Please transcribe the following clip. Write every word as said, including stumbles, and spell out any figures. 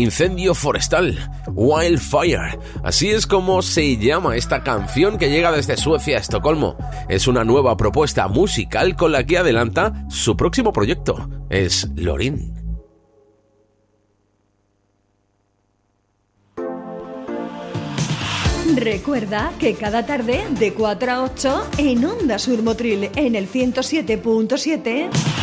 Incendio forestal, Wildfire. Así es como se llama esta canción que llega desde Suecia a Estocolmo. Es una nueva propuesta musical con la que adelanta su próximo proyecto. Es Loreen. Recuerda que cada tarde de cuatro a ocho en Onda Sur Motril en el ciento siete punto siete